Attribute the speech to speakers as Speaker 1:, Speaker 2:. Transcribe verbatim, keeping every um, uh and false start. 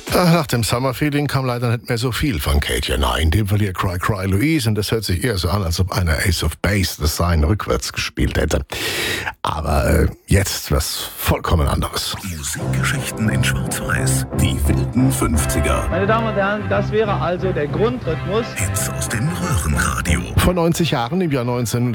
Speaker 1: Nach dem Summer Feeling kam leider nicht mehr so viel von Katja. Nein, in dem Fall hier Cry Cry Louise, und das hört sich eher so an, als ob einer Ace of Base The Sign rückwärts gespielt hätte. Aber äh, jetzt was vollkommen anderes.
Speaker 2: Musikgeschichten in Schwarz-Weiß, die wilden fünfziger.
Speaker 3: Meine Damen und Herren, das wäre also der Grundrhythmus.
Speaker 2: Hits aus dem Röhrenradio.
Speaker 1: Vor neunzig Jahren, im Jahr neunzehnhundertneunundachtzig,